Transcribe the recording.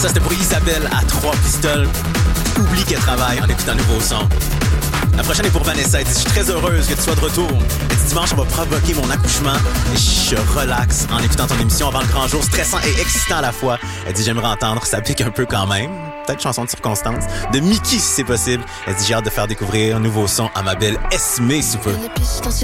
Ça, c'était pour Isabelle à 3 pistoles. Oublie qu'elle travaille en écoutant un nouveau son. La prochaine est pour Vanessa. Elle dit, je suis très heureuse que tu sois de retour. Elle dit, dimanche, on va provoquer mon accouchement. Et je relaxe en écoutant ton émission avant le grand jour, stressant et excitant à la fois. Elle dit, j'aimerais entendre, ça pique un peu quand même. Peut-être chanson de circonstance. De Mickey, si c'est possible. Elle dit, j'ai hâte de faire découvrir un nouveau son à ma belle Esmé sous peu.